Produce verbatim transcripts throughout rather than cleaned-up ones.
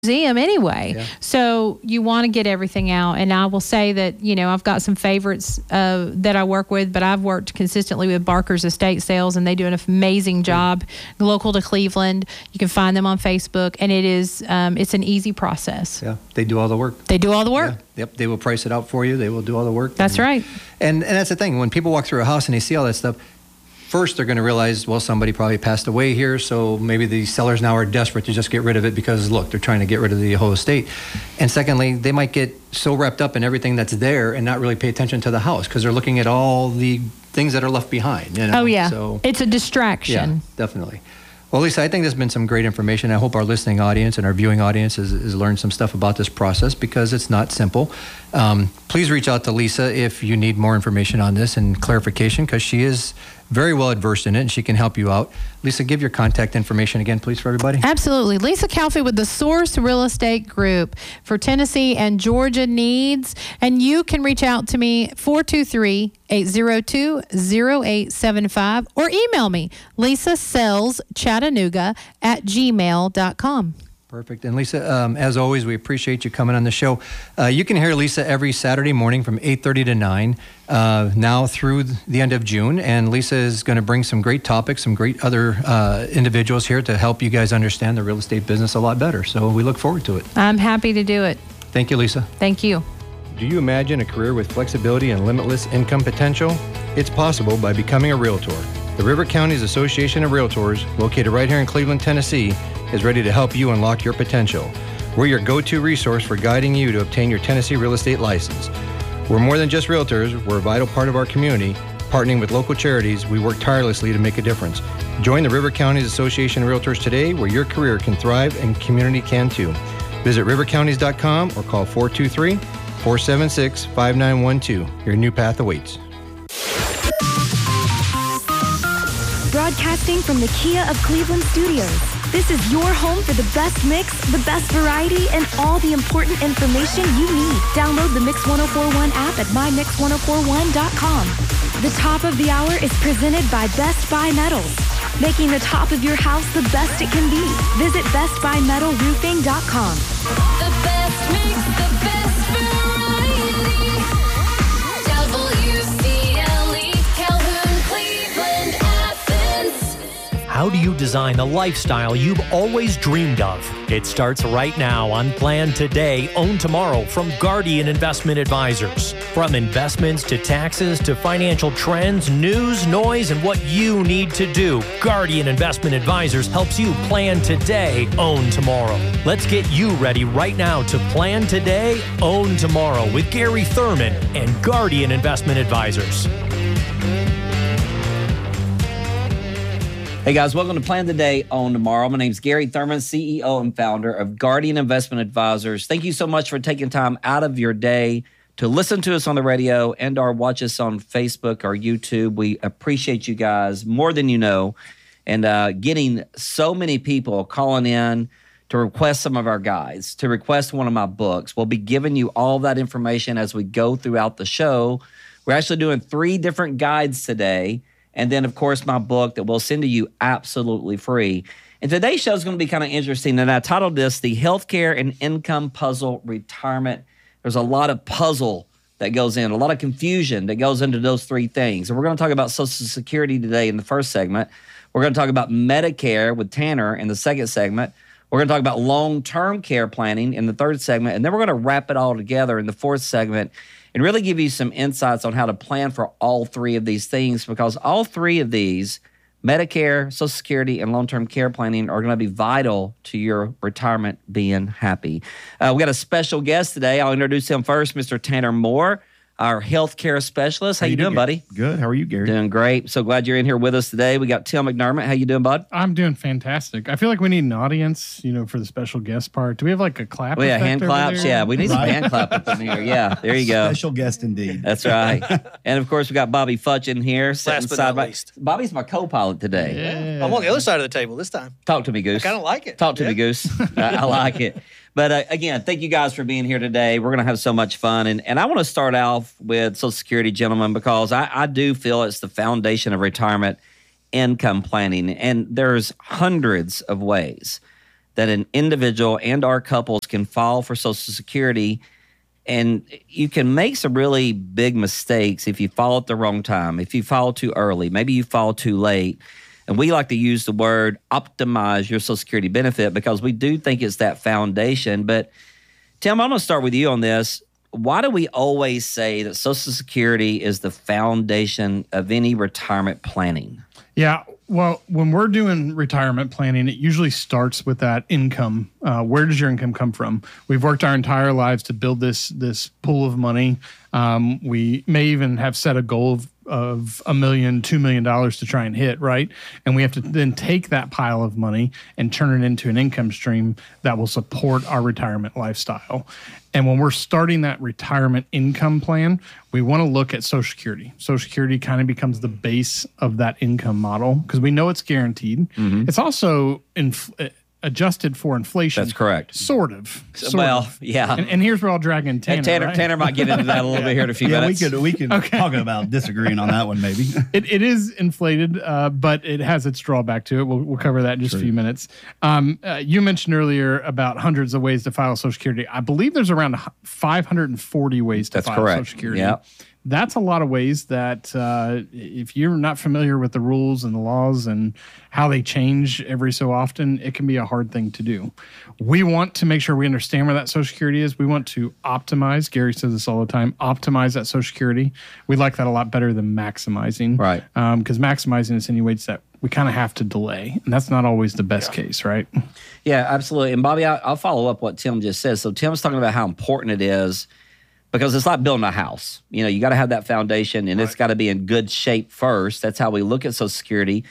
museum anyway. Yeah. So you want to get everything out. And I will say that, you know, I've got some favorites uh, that I work with, but I've worked consistently with Barker's Estate Sales, and they do an amazing job local to Cleveland. You can find them on Facebook, and it is, um, it's an easy process. Yeah, they do all the work. They do all the work. Yeah. Yep, they will price it out for you. They will do all the work. That's and, right. And and that's the thing. When people walk through a house and they see all that stuff, first they're going to realize, well, somebody probably passed away here, so maybe the sellers now are desperate to just get rid of it because, look, they're trying to get rid of the whole estate. And secondly, they might get so wrapped up in everything that's there and not really pay attention to the house because they're looking at all the things that are left behind. You know? Oh, yeah. So, it's a distraction. yeah, definitely. Well, Lisa, I think there's been some great information. I hope our listening audience and our viewing audience has, has learned some stuff about this process because it's not simple. Um, please reach out to Lisa if you need more information on this and clarification because she is very well adversed in it and she can help you out. Lisa, give your contact information again, please, for everybody. Absolutely. Lisa Calfee with the Source Real Estate Group for Tennessee and Georgia needs. And you can reach out to me, four two three, eight zero two, zero eight seven five, or email me, lisa sells chattanooga at gmail dot com. Perfect. And Lisa, um, as always, we appreciate you coming on the show. Uh, you can hear Lisa every Saturday morning from eight thirty to nine, uh, now through the end of June. And Lisa is going to bring some great topics, some great other uh, individuals here to help you guys understand the real estate business a lot better. So we look forward to it. I'm happy to do it. Thank you, Lisa. Thank you. Do you imagine a career with flexibility and limitless income potential? It's possible by becoming a realtor. The River Counties Association of Realtors, located right here in Cleveland, Tennessee, is ready to help you unlock your potential. We're your go-to resource for guiding you to obtain your Tennessee real estate license. We're more than just realtors. We're a vital part of our community. Partnering with local charities, we work tirelessly to make a difference. Join the River Counties Association of Realtors today, where your career can thrive and community can too. Visit river counties dot com or call four two three, four seven six, five nine one two. Your new path awaits. Broadcasting from the Kia of Cleveland studios. This is your home for the best mix, the best variety, and all the important information you need. Download the Mix ten forty-one app at my mix ten forty-one dot com. The top of the hour is presented by Best Buy Metals, making the top of your house the best it can be. Visit best buy metal roofing dot com. The best mix, the best variety. W C L E, Calhoun, Cleveland, Athens. How do you design the lifestyle you've always dreamed of? It starts right now on Plan Today, Own Tomorrow from Guardian Investment Advisors. From investments to taxes to financial trends, news, noise, and what you need to do, Guardian Investment Advisors helps you plan today, own tomorrow. Let's get you ready right now to Plan Today, Own Tomorrow with Gary Thurman and Guardian Investment Advisors. Hey guys, welcome to Plan Today, Own Tomorrow. My name is Gary Thurman, C E O and founder of Guardian Investment Advisors. Thank you so much for taking time out of your day to listen to us on the radio and or watch us on Facebook or YouTube. We appreciate you guys more than you know, and uh, getting so many people calling in to request some of our guides, to request one of my books. We'll be giving you all that information as we go throughout the show. We're actually doing three different guides today. And then, of course, my book that we'll send to you absolutely free. And today's show is going to be kind of interesting. And I titled this, The Healthcare and Income Puzzle Retirement. There's a lot of puzzle that goes in, a lot of confusion that goes into those three things. And we're going to talk about Social Security today in the first segment. We're going to talk about Medicare with Tanner in the second segment. We're going to talk about long-term care planning in the third segment. And then we're going to wrap it all together in the fourth segment and really give you some insights on how to plan for all three of these things, because all three of these, Medicare, Social Security, and long-term care planning, are going to be vital to your retirement being happy. Uh, we got a special guest today. I'll introduce him first, Mister Tanner Moore, our healthcare specialist. How, how you doing, doing buddy? Good. How are you, Gary? Doing great. So glad you're in here with us today. We got Tim McDermott. How you doing, bud? I'm doing fantastic. I feel like we need an audience, you know, for the special guest part. Do we have like a clap? Oh, yeah, effect hand over claps. there? Yeah, we need Right. some hand clap up in here. Yeah, there you go. Special guest indeed. That's right. And of course, we got Bobby Futch in here. Last but not by, least. Bobby's my co-pilot today. Yeah. I'm on the other side of the table this time. Talk to me, Goose. I kind of like it. Talk to Yeah. me, Goose. I, I like it. But uh, again, thank you guys for being here today. We're going to have so much fun. And, and I want to start off with Social Security, gentlemen, because I, I do feel it's the foundation of retirement income planning. And there's hundreds of ways that an individual and our couples can file for Social Security, and you can make some really big mistakes if you file at the wrong time, if you file too early, maybe you file too late. And we like to use the word optimize your Social Security benefit because we do think it's that foundation. But Tim, I'm going to start with you on this. Why do we always say that Social Security is the foundation of any retirement planning? Yeah. Well, when we're doing retirement planning, it usually starts with that income. Uh, where does your income come from? We've worked our entire lives to build this this pool of money. Um, we may even have set a goal of, of a million, two million dollars to try and hit, right? And we have to then take that pile of money and turn it into an income stream that will support our retirement lifestyle. And when we're starting that retirement income plan, we want to look at Social Security. Social Security kind of becomes the base of that income model because we know it's guaranteed. Mm-hmm. It's also inf- adjusted for inflation. That's correct. Sort of. Sort well, of. yeah. And, and here's where I'll drag in Tanner. And Tanner, right? Tanner might get into that a little bit here in a few yeah, minutes. we could we could Okay. talk about disagreeing on that one maybe. It, it is inflated, uh, but it has its drawback to it. We'll, we'll cover that in just a few minutes. Um, uh, you mentioned earlier about hundreds of ways to file Social Security. I believe there's around five hundred forty ways to That's file correct. Social Security. Yeah. That's a lot of ways that uh, if you're not familiar with the rules and the laws and how they change every so often, it can be a hard thing to do. We want to make sure we understand where that Social Security is. We want to optimize. Gary says this all the time, optimize that Social Security. We like that a lot better than maximizing. Right. Because um, maximizing insinuates that we kind of have to delay, and that's not always the best yeah. case, right? Yeah, absolutely. And Bobby, I, I'll follow up what Tim just said. So Tim's talking about how important it is because it's like building a house. You know, you got to have that foundation, and right. it's got to be in good shape first. That's how we look at Social Security.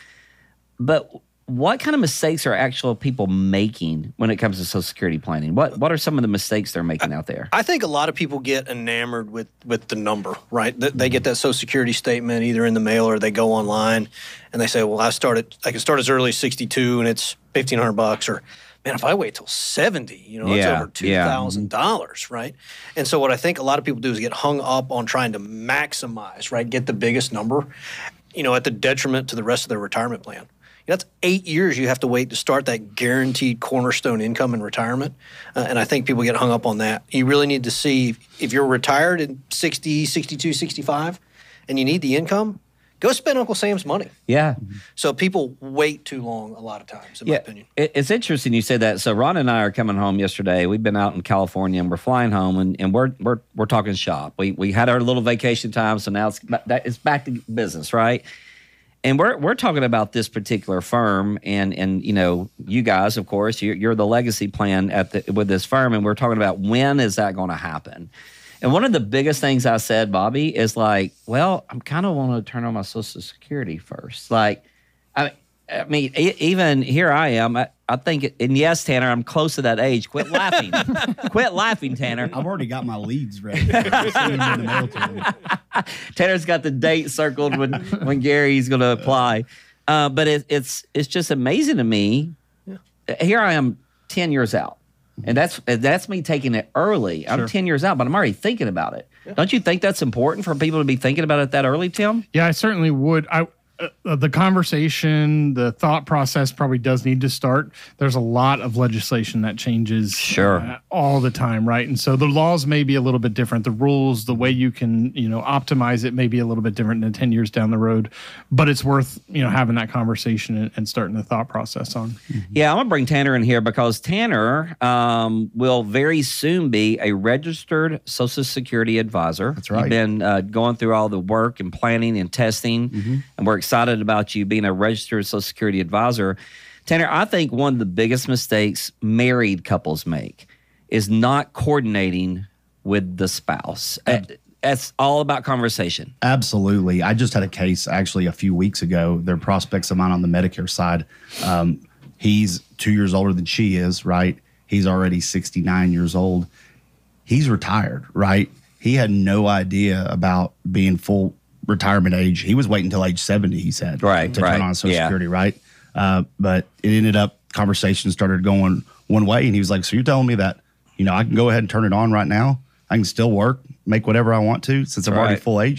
But what kind of mistakes are actual people making when it comes to Social Security planning? What What are some of the mistakes they're making out there? I think a lot of people get enamored with, with the number, right? They get that Social Security statement either in the mail or they go online, and they say, "Well, I started. I can start as early as sixty-two, and it's fifteen hundred bucks." Or, man, if I wait till seventy, you know, that's Yeah, over two thousand dollars, yeah. right? And so what I think a lot of people do is get hung up on trying to maximize, right? Get the biggest number, you know, at the detriment to the rest of their retirement plan. That's eight years you have to wait to start that guaranteed cornerstone income in retirement. Uh, and I think people get hung up on that. You really need to see if, if you're retired at sixty, sixty-two, sixty-five, and you need the income, go spend Uncle Sam's money. Yeah. So people wait too long a lot of times, in yeah. my opinion. It, it's interesting you say that. So Ron and I are coming home yesterday. We've been out in California, and we're flying home, and, and we're we're we're talking shop. We we had our little vacation time, so now it's that it's back to business, right? And we're we're talking about this particular firm, and and you know, you guys, of course, you're, you're the legacy plan at the, with this firm, and we're talking about when is that going to happen. And one of the biggest things I said, Bobby, is like, well, I'm kind of want to turn on my Social Security first. Like, I, I mean, e- even here I am. I, I think, it, and yes, Tanner, I'm close to that age. Quit laughing. Quit laughing, Tanner. I've already got my leads ready. I'm sending them in the mail to them. Tanner's got the date circled when, when Gary's going to apply. Uh, but it, it's it's just amazing to me. Yeah. Here I am ten years out. And that's that's me taking it early. I'm Sure. ten years out, but I'm already thinking about it. Yeah. Don't you think that's important for people to be thinking about it that early, Tim? Yeah, I certainly would. I uh, the conversation, the thought process probably does need to start. There's a lot of legislation that changes Sure. uh, all the time, right? And so the laws may be a little bit different. The rules, the way you can, you know, optimize it may be a little bit different than ten years down the road. But it's worth, you know, having that conversation and, and starting the thought process on. Yeah, I'm going to bring Tanner in here because Tanner um, will very soon be a registered Social Security advisor. That's right. You've been uh, going through all the work and planning and testing, Mm-hmm. and we're excited about you being a registered Social Security advisor. Tanner, I think one of the biggest mistakes married couples make is not coordinating with the spouse. Uh, That's all about conversation. Absolutely. I just had a case actually a few weeks ago. They're prospects of mine on the Medicare side. Um, he's two years older than she is, right? He's already sixty-nine years old. He's retired, right? He had no idea about being full retirement age. He was waiting until age seventy, he said, Right, to right. turn on Social Yeah. Security, right? Uh, but it ended up, conversation started going one way, and he was like, so you're telling me that, you know, I can go ahead and turn it on right now? I can still work, make whatever I want to since I'm already Right. full age?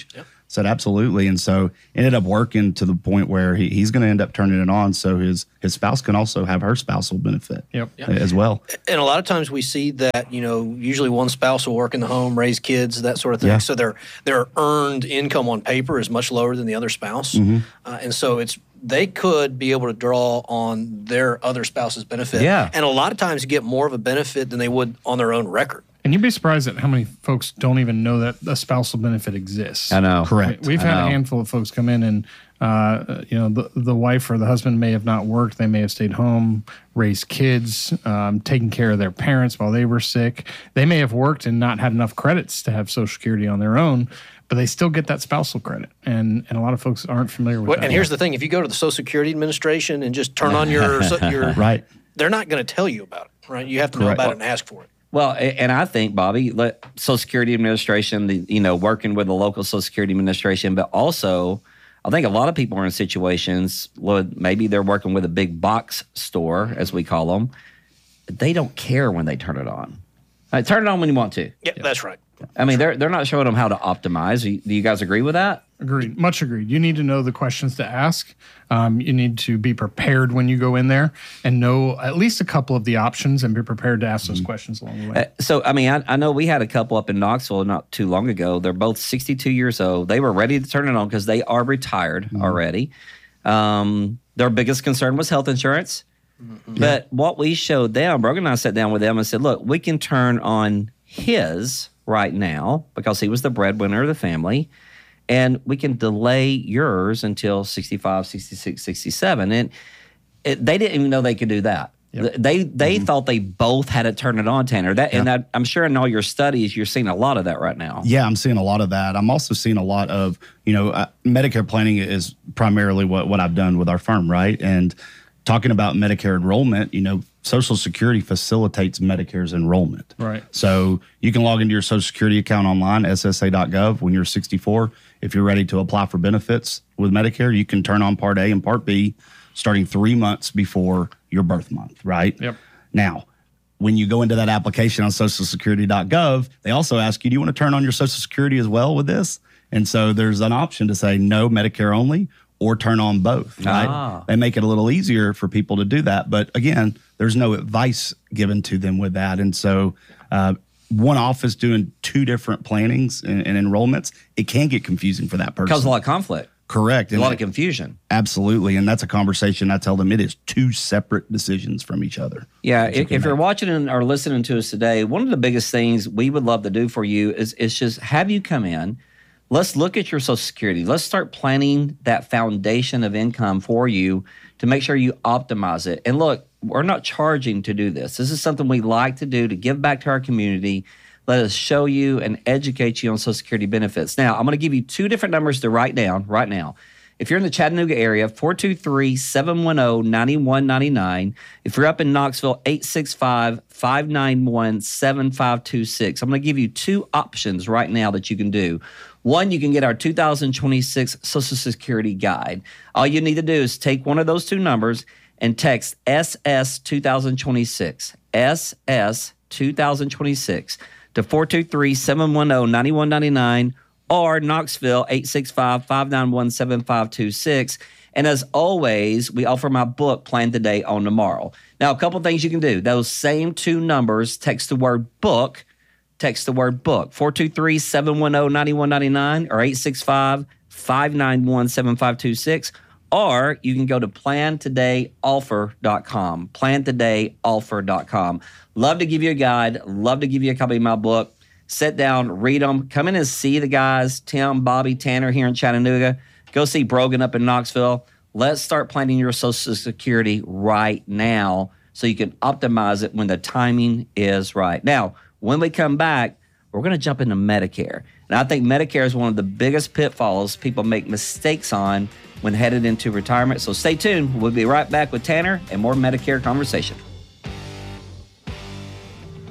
said absolutely. And so ended up working to the point where he, he's going to end up turning it on so his his spouse can also have her spousal benefit Yep. as well. And a lot of times we see that, you know, usually one spouse will work in the home, raise kids, that sort of thing. Yeah. So their their earned income on paper is much lower than the other spouse. Mm-hmm. Uh, and so it's they could be able to draw on their other spouse's benefit. Yeah. And a lot of times get more of a benefit than they would on their own record. And you'd be surprised at how many folks don't even know that a spousal benefit exists. I know. Correct. We've I had know. a handful of folks come in and, uh, you know, the, the wife or the husband may have not worked. They may have stayed home, raised kids, um, taken care of their parents while they were sick. They may have worked and not had enough credits to have Social Security on their own, but they still get that spousal credit. And and a lot of folks aren't familiar with Well, that. and here's the thing: if you go to the Social Security Administration and just turn on your your Right. they're not going to tell you about it, right? You have to know Correct. about it and ask for it. Well, a- and I think, Bobby, let Social Security Administration, the, you know, working with the local Social Security Administration, but also I think a lot of people are in situations, well, maybe they're working with a big box store, as we call them. They don't care when they turn it on. Like, turn it on when you want to. Yeah, that's right. I mean, they're they're not showing them how to optimize. Do you, do you guys agree with that? Agreed. Much agreed. You need to know the questions to ask. Um, you need to be prepared when you go in there and know at least a couple of the options and be prepared to ask those questions along the way. Uh, so, I mean, I, I know we had a couple up in Knoxville not too long ago. They're both sixty-two years old. They were ready to turn it on because they are retired already. Um, their biggest concern was health insurance. But what we showed them, Brogan and I sat down with them and said, look, we can turn on his right now because he was the breadwinner of the family. And we can delay yours until sixty-five, sixty-six, sixty-seven. And it, they didn't even know they could do that. Yep. They they thought they both had to turn it on, Tanner. That and that, I'm sure in all your studies, you're seeing a lot of that right now. Yeah, I'm seeing a lot of that. I'm also seeing a lot of, you know, uh, Medicare planning is primarily what, what I've done with our firm, right? And talking about Medicare enrollment, you know, Social Security facilitates Medicare's enrollment. Right. So you can log into your Social Security account online, S S A dot gov, when you're sixty-four. If you're ready to apply for benefits with Medicare, you can turn on Part A and Part B starting three months before your birth month, right? Yep. Now, when you go into that application on social security dot gov, they also ask you, do you want to turn on your Social Security as well with this? And so there's an option to say no, Medicare only, or turn on both, right? Ah. They make it a little easier for people to do that. But again, there's no advice given to them with that. And so uh, one office doing two different plannings and, and enrollments, it can get confusing for that person. Because a lot of conflict, Correct. a And lot of that- confusion. Absolutely. And that's a conversation I tell them it is two separate decisions from each other. Yeah, that you if, can if you're make. watching and or listening to us today, one of the biggest things we would love to do for you is, is just have you come in. Let's look at your Social Security. Let's start planning that foundation of income for you to make sure you optimize it. And look, we're not charging to do this. This is something we like to do to give back to our community. Let us show you and educate you on Social Security benefits. Now, I'm going to give you two different numbers to write down right now. If you're in the Chattanooga area, four two three, seven one zero, nine one nine nine. If you're up in Knoxville, eight six five, five nine one, seven five two six. I'm going to give you two options right now that you can do. One, you can get our two thousand twenty-six Social Security Guide. All you need to do is take one of those two numbers and text S S twenty twenty-six, S S twenty twenty-six to four two three, seven one zero, nine one nine nine. Or Knoxville, eight six five, five nine one, seven five two six. And as always, we offer my book, Plan Today, Own Tomorrow. Now, a couple things you can do. Those same two numbers, text the word book, text the word book, four two three, seven one zero, nine one nine nine or eight six five, five nine one, seven five two six. Or you can go to plan today offer dot com, plan today offer dot com. Love to give you a guide. Love to give you a copy of my book. Sit down, read them. Come in and see the guys, Tim, Bobby, Tanner here in Chattanooga. Go see Brogan up in Knoxville. Let's start planning your Social Security right now so you can optimize it when the timing is right. Now, when we come back, we're going to jump into Medicare. And I think Medicare is one of the biggest pitfalls people make mistakes on when headed into retirement. So stay tuned. We'll be right back with Tanner and more Medicare conversation.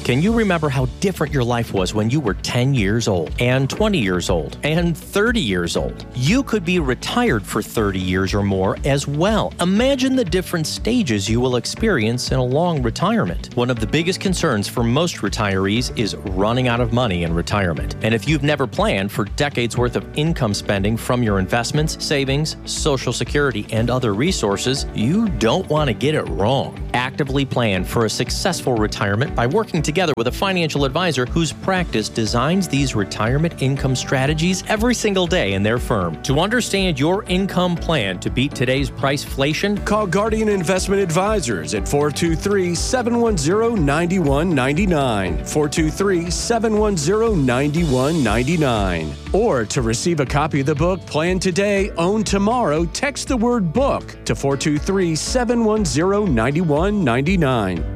Can you remember how different your life was when you were ten years old and twenty years old and thirty years old? You could be retired for thirty years or more as well. Imagine the different stages you will experience in a long retirement. One of the biggest concerns for most retirees is running out of money in retirement. And if you've never planned for decades worth of income spending from your investments, savings, Social Security, and other resources, you don't want to get it wrong. Actively plan for a successful retirement by working together with a financial advisor whose practice designs these retirement income strategies every single day in their firm. To understand your income plan to beat today's priceflation, call Guardian Investment Advisors at four two three, seven one zero, nine one nine nine, four two three, seven one zero, nine one nine nine. Or to receive a copy of the book Plan Today, Own Tomorrow, text the word book to four two three, seven one zero, nine one nine nine.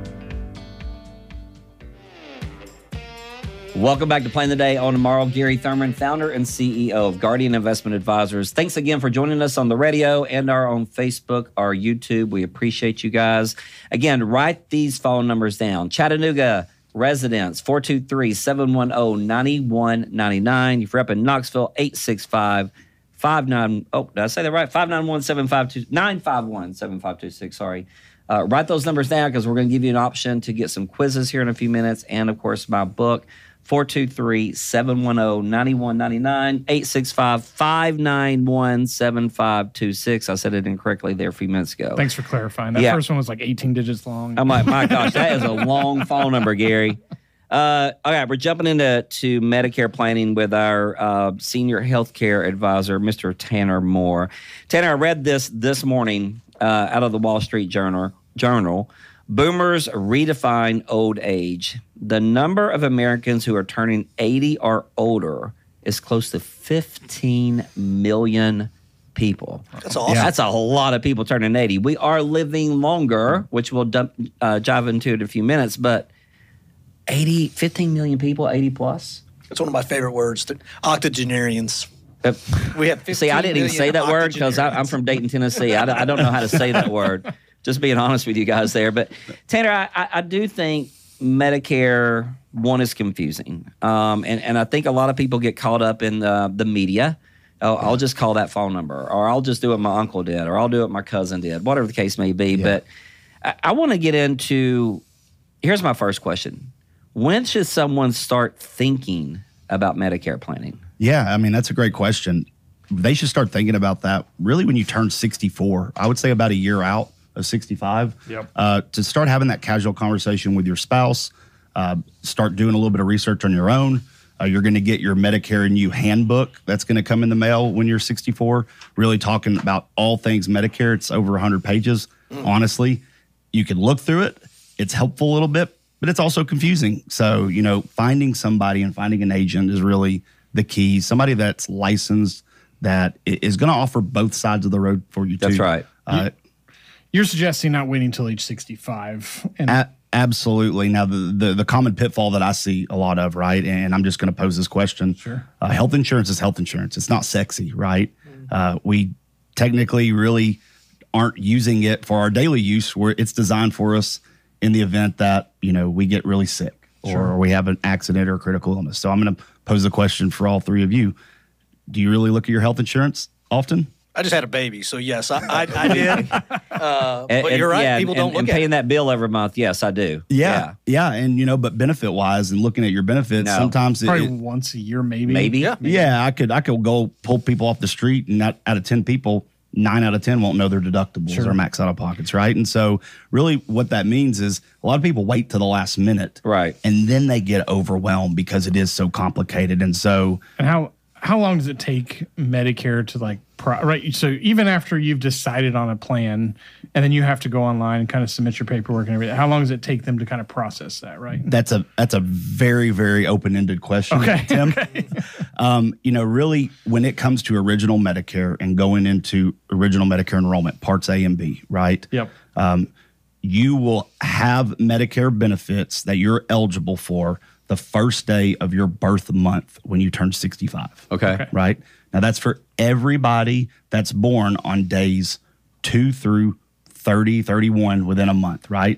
Welcome back to Plan the Day, Own Tomorrow. Gary Thurman, founder and C E O of Guardian Investment Advisors. Thanks again for joining us on the radio and our on Facebook, our YouTube. We appreciate you guys. Again, write these phone numbers down. Chattanooga residents, four two three, seven one zero, nine one nine nine. If you're up in Knoxville, eight six five, five nine, oh, did I say that right? five nine one, seven five two, nine five one, seven five two six, sorry. Uh, write those numbers down because we're going to give you an option to get some quizzes here in a few minutes. And, of course, my book, four two three, seven one zero, nine one nine nine, eight six five, five nine one, seven five two six. I said it incorrectly there a few minutes ago. Thanks for clarifying. That Yeah. first one was like eighteen digits long. I'm like, my gosh, that is a long phone number, Gary. Uh, all right, we're jumping into to Medicare planning with our uh, senior healthcare advisor, Mister Tanner Moore. Tanner, I read this this morning uh, out of the Wall Street Journal. Journal. Boomers redefine old age. The number of Americans who are turning eighty or older is close to fifteen million people. That's awesome. That's a lot of people turning eighty. We are living longer, which we'll dump, uh, dive into in a few minutes, but eighty, fifteen million people, eighty plus? That's one of my favorite words, the octogenarians. Uh, We have See, I didn't even say that word because I'm from Dayton, Tennessee. I, don't- I don't know how to say that word. Just being honest with you guys there. But Tanner, I, I, I do think Medicare, one, is confusing. Um, and, and I think a lot of people get caught up in the, the media. Oh, I'll just call that phone number, or I'll just do what my uncle did, or I'll do what my cousin did, whatever the case may be. Yeah. But I, I want to get into, here's my first question. When should someone start thinking about Medicare planning? Yeah, I mean, that's a great question. They should start thinking about that really when you turn sixty-four. I would say about a year out of sixty-five. Yep. Uh, to start having that casual conversation with your spouse, uh, start doing a little bit of research on your own. Uh, you're going to get your Medicare and You handbook that's going to come in the mail when you're sixty-four, really talking about all things Medicare. It's over one hundred pages. Mm. Honestly, you can look through it. It's helpful a little bit, but it's also confusing. So, you know, finding somebody and finding an agent is really the key. Somebody that's licensed, that i- is going to offer both sides of the road for you, too. That's right. Uh, You're suggesting not waiting until age sixty-five. And A- absolutely. Now, the, the the common pitfall that I see a lot of, right, and I'm just going to pose this question. Sure. Uh, health insurance is health insurance. It's not sexy, right? Uh, we technically really aren't using it for our daily use, where it's designed for us in the event that, you know, we get really sick or we have an accident or a critical illness. So I'm going to pose the question for all three of you. Do you really look at your health insurance often? I just had a baby, so yes, I, I, I did. Uh, And- but and- you're right. yeah, People and, don't and, look and at paying it. that bill every month. Yes, I do. Yeah. Yeah. And, you know, but benefit wise and looking at your benefits, No. sometimes it, probably it- once a year, maybe. Maybe. Yeah. yeah, I could I could go pull people off the street, and not, out of ten people, nine out of ten won't know their deductibles or max out of pockets, right? And so really what that means is a lot of people wait to the last minute. Right. And then they get overwhelmed because it is so complicated. And so And how how long does it take Medicare to like pro- right? So even after you've decided on a plan, and then you have to go online and kind of submit your paperwork and everything, how long does it take them to kind of process that? Right. that's a that's a very, very open-ended question, Okay, Tim. Um, you know, really, when it comes to original Medicare and going into original Medicare enrollment, parts A and B, right? Yep. Um, you will have Medicare benefits that you're eligible for the first day of your birth month when you turn sixty-five. Okay. Okay. Right? Now, that's for everybody that's born on days two through thirty, thirty-one within a month, right?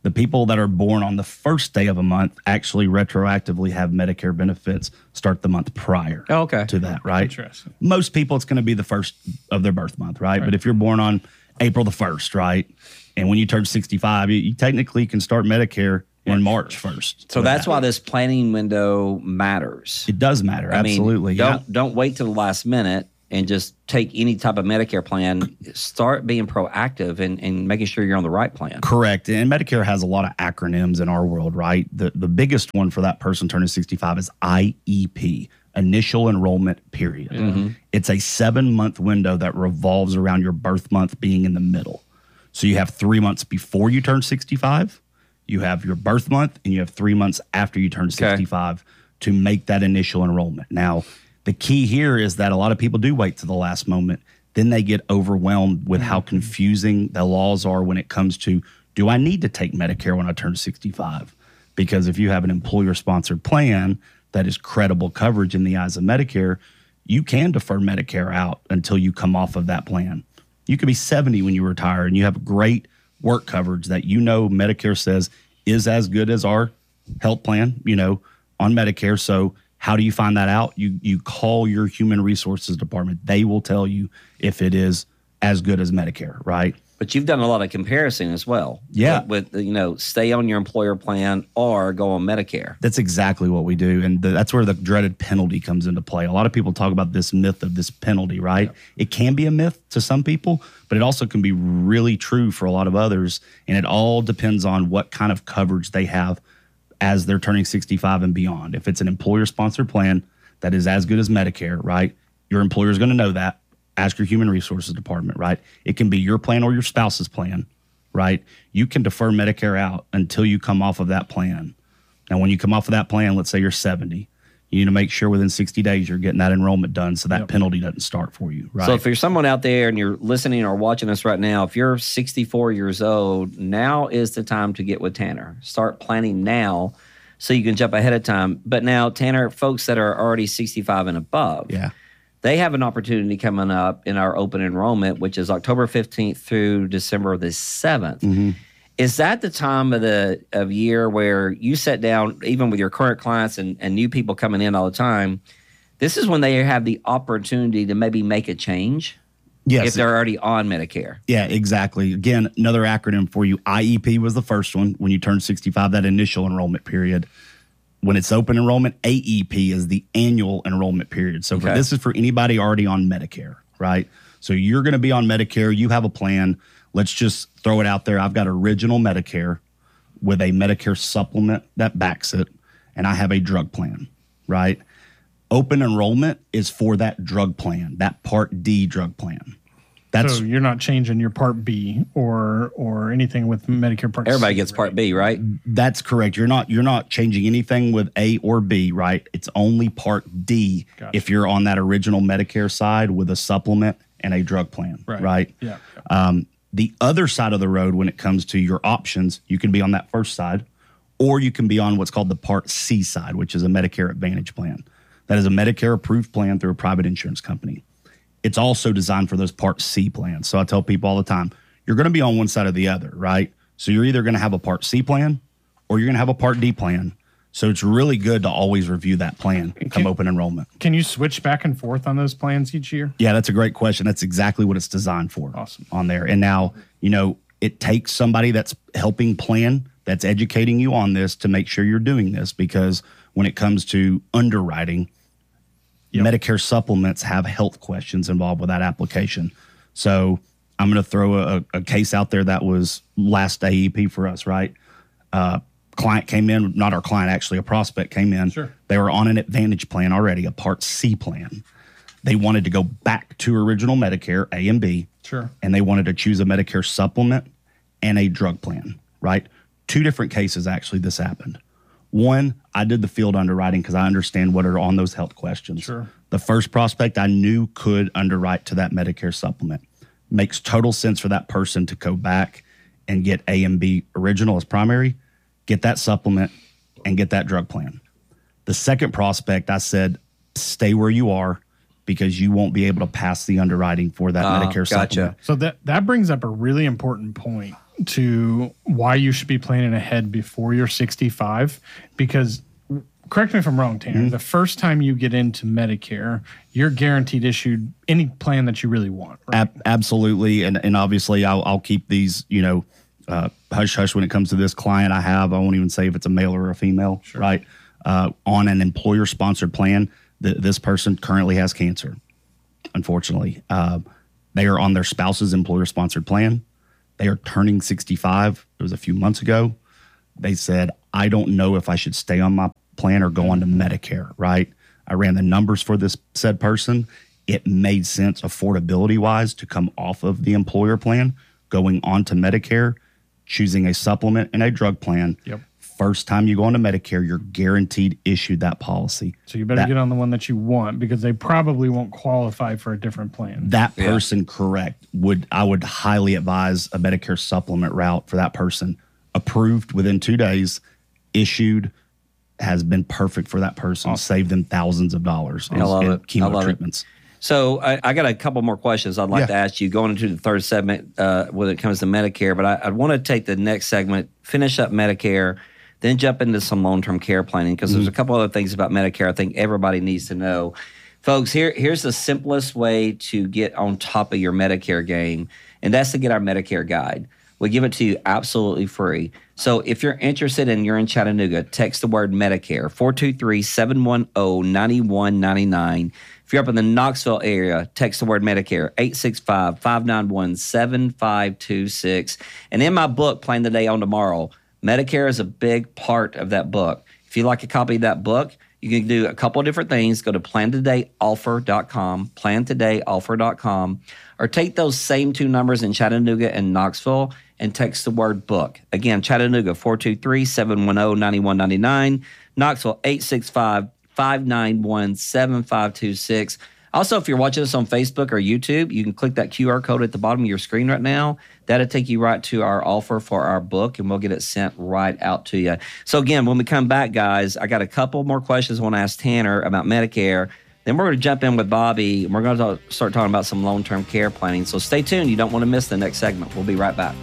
The people that are born on the first day of a month actually retroactively have Medicare benefits start the month prior Oh, okay. to that, right? Interesting. Most people, it's going to be the first of their birth month, right? Right. But if you're born on April the first, right? And when you turn sixty-five, you, you technically can start Medicare in March first. So that's why this planning window matters. It does matter, I mean, absolutely. don't yeah. don't wait till the last minute and just take any type of Medicare plan. Start being proactive and, and making sure you're on the right plan. Correct. And Medicare has a lot of acronyms in our world, right? The the biggest one for that person turning sixty-five is I E P, Initial Enrollment Period. Mm-hmm. It's a seven-month window that revolves around your birth month being in the middle. So you have three months before you turn sixty-five, you have your birth month, and you have three months after you turn sixty-five to make that initial enrollment. Now, the key here is that a lot of people do wait to the last moment. Then they get overwhelmed with how confusing the laws are when it comes to, do I need to take Medicare when I turn sixty-five? Because if you have an employer-sponsored plan that is credible coverage in the eyes of Medicare, you can defer Medicare out until you come off of that plan. You could be seventy when you retire and you have great work coverage that you know Medicare says is as good as our health plan, you know, on Medicare. So how do you find that out? You you call your human resources department. They will tell you if it is as good as Medicare, right? But you've done a lot of comparison as well. Yeah. With, with, you know, stay on your employer plan or go on Medicare. That's exactly what we do. And the, that's where the dreaded penalty comes into play. A lot of people talk about this myth of this penalty, right? Yep. It can be a myth to some people, but it also can be really true for a lot of others. And it all depends on what kind of coverage they have as they're turning sixty-five and beyond. If it's an employer-sponsored plan that is as good as Medicare, right? Your employer is going to know that. Ask your human resources department, right? It can be your plan or your spouse's plan, right? You can defer Medicare out until you come off of that plan. Now, when you come off of that plan, let's say you're seventy, you need to make sure within sixty days you're getting that enrollment done so that yep. penalty doesn't start for you, right? So if you're someone out there and you're listening or watching us right now, if you're sixty-four years old, now is the time to get with Tanner. Start planning now so you can jump ahead of time. But now, Tanner, folks that are already sixty-five and above, yeah. they have an opportunity coming up in our open enrollment, which is October fifteenth through December the seventh. Mm-hmm. Is that the time of the of year where you sit down, even with your current clients and, and new people coming in all the time, this is when they have the opportunity to maybe make a change? Yes. If they're already on Medicare. Yeah, exactly. Again, another acronym for you. I E P was the first one. When you turn sixty-five, that initial enrollment period. When it's open enrollment, A E P is the annual enrollment period. So for, Okay. this is for anybody already on Medicare, right? So you're going to be on Medicare. You have a plan. Let's just throw it out there. I've got original Medicare with a Medicare supplement that backs it, and I have a drug plan, right? Open enrollment is for that drug plan, that Part D drug plan. That's so you're not changing your Part B or or anything with Medicare Part C. Everybody gets Part B, right? That's correct. You're not you're not changing anything with A or B, right? It's only Part D Gotcha. if you're on that original Medicare side with a supplement and a drug plan, Right. right? Yeah. Um, the other side of the road when it comes to your options, you can be on that first side, or you can be on what's called the Part C side, which is a Medicare Advantage plan. That is a Medicare approved plan through a private insurance company. It's also designed for those Part C plans. So I tell people all the time, you're going to be on one side or the other, right? So you're either going to have a Part C plan or you're going to have a Part D plan. So it's really good to always review that plan come Can- open enrollment. Can you switch back and forth on those plans each year? Yeah, that's a great question. That's exactly what it's designed for. Awesome. On there. And now, you know, it takes somebody that's helping plan, that's educating you on this to make sure you're doing this, because when it comes to underwriting, Yep. Medicare supplements have health questions involved with that application. So I'm going to throw a, a case out there that was last A E P for us, right? Uh, client came in, not our client, actually, a prospect came in. Sure. They were on an Advantage plan already, a Part C plan. They wanted to go back to original Medicare, A and B. Sure. And they wanted to choose a Medicare supplement and a drug plan, right? Two different cases, actually, this happened. One, I did the field underwriting because I understand what are on those health questions. Sure. The first prospect I knew could underwrite to that Medicare supplement. Makes total sense for that person to go back and get A and B original as primary, get that supplement, and get that drug plan. The second prospect, I said, stay where you are because you won't be able to pass the underwriting for that Ah, Medicare gotcha. supplement. So that that brings up a really important point to why you should be planning ahead before you're sixty-five, because correct me if I'm wrong, Tanner, mm-hmm. the first time you get into Medicare, you're guaranteed issued any plan that you really want. Right? Ab- absolutely. And and obviously I'll, I'll keep these, you know, uh, hush hush when it comes to this client I have. I won't even say if it's a male or a female, sure. right? Uh, on an employer sponsored plan, th- this person currently has cancer, unfortunately. Uh, they are on their spouse's employer sponsored plan. They are turning sixty-five. It was a few months ago. They said, I don't know if I should stay on my plan or go on to Medicare, right? I ran the numbers for this said person. It made sense affordability wise to come off of the employer plan, going on to Medicare, choosing a supplement and a drug plan. Yep. First time you go on to Medicare, you're guaranteed issued that policy. So you better that, get on the one that you want, because they probably won't qualify for a different plan. That person, yeah. correct, would I would highly advise a Medicare supplement route for that person. Approved within two days, issued, has been perfect for that person. Awesome. Saved them thousands of dollars I love in it. chemo I love treatments. It. So I, I got a couple more questions I'd like Yeah. to ask you going into the third segment uh, when it comes to Medicare, but I, I want to take the next segment, finish up Medicare, then jump into some long-term care planning, because mm-hmm. there's a couple other things about Medicare I think everybody needs to know. Folks, here, here's the simplest way to get on top of your Medicare game, and that's to get our Medicare guide. We give it to you absolutely free. So if you're interested and you're in Chattanooga, text the word Medicare, four two three, seven one zero, nine one nine nine. If you're up in the Knoxville area, text the word Medicare, eight six five, five nine one, seven five two six. And in my book, Plan the Day on Tomorrow, Medicare is a big part of that book. If you'd like a copy of that book, you can do a couple of different things. Go to plan today offer dot com, plan today offer dot com, or take those same two numbers in Chattanooga and Knoxville and text the word book. Again, Chattanooga, four two three, seven one zero, nine one nine nine, Knoxville, eight six five, five nine one, seven five two six. Also, if you're watching us on Facebook or YouTube, you can click that Q R code at the bottom of your screen right now. That'll take you right to our offer for our book, and we'll get it sent right out to you. So again, when we come back, guys, I got a couple more questions I want to ask Tanner about Medicare. Then we're going to jump in with Bobby, and we're going to talk, start talking about some long-term care planning. So stay tuned. You don't want to miss the next segment. We'll be right back.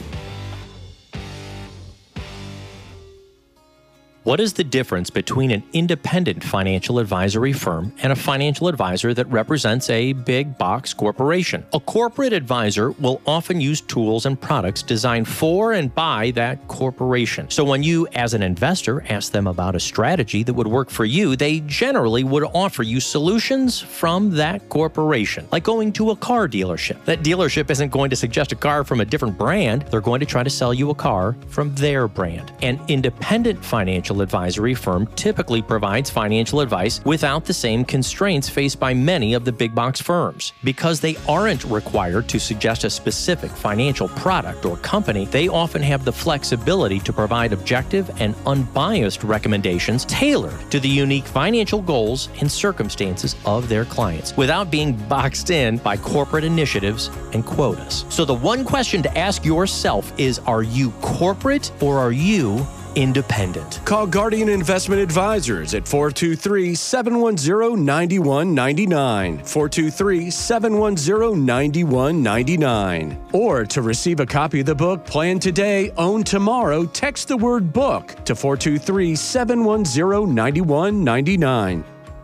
What is the difference between an independent financial advisory firm and a financial advisor that represents a big box corporation? A corporate advisor will often use tools and products designed for and by that corporation. So when you, as an investor, ask them about a strategy that would work for you, they generally would offer you solutions from that corporation, like going to a car dealership. That dealership isn't going to suggest a car from a different brand. They're going to try to sell you a car from their brand. An independent financial advisory firm typically provides financial advice without the same constraints faced by many of the big box firms. Because they aren't required to suggest a specific financial product or company, they often have the flexibility to provide objective and unbiased recommendations tailored to the unique financial goals and circumstances of their clients without being boxed in by corporate initiatives and quotas. So the one question to ask yourself is, are you corporate or are you independent? Call Guardian Investment Advisors at four two three, seven one zero, nine one nine nine, four two three, seven one zero, nine one nine nine. Or to receive a copy of the book Plan Today, Own Tomorrow, text the word book to four two three, seven one zero, nine one nine nine.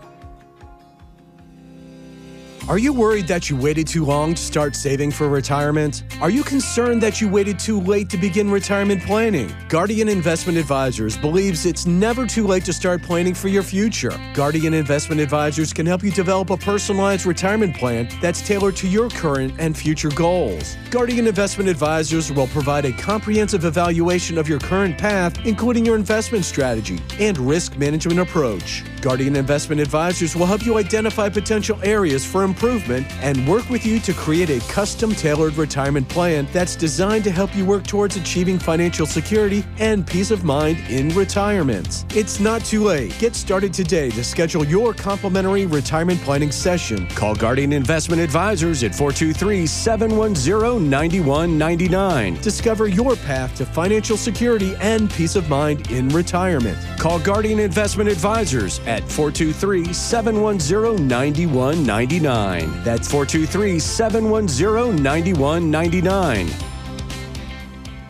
Are you worried that you waited too long to start saving for retirement? Are you concerned that you waited too late to begin retirement planning? Guardian Investment Advisors believes it's never too late to start planning for your future. Guardian Investment Advisors can help you develop a personalized retirement plan that's tailored to your current and future goals. Guardian Investment Advisors will provide a comprehensive evaluation of your current path, including your investment strategy and risk management approach. Guardian Investment Advisors will help you identify potential areas for improvement and work with you to create a custom-tailored retirement plan that's designed to help you work towards achieving financial security and peace of mind in retirement. It's not too late. Get started today to schedule your complimentary retirement planning session. Call Guardian Investment Advisors at four two three, seven one zero, nine one nine nine. Discover your path to financial security and peace of mind in retirement. Call Guardian Investment Advisors at four two three, seven one zero, nine one nine nine. That's four two three, seven one zero, nine one nine nine.